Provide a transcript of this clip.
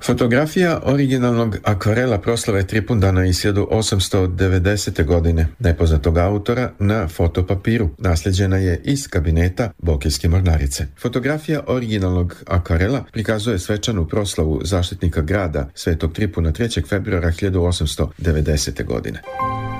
Fotografija originalnog akvarela proslave Tripundana iz 1890. godine nepoznatog autora na fotopapiru naslijeđena je iz kabineta Bokeljske mornarice. Fotografija originalnog akvarela prikazuje svečanu proslavu zaštitnika grada Svetog Tripuna 3. februara 1890. godine.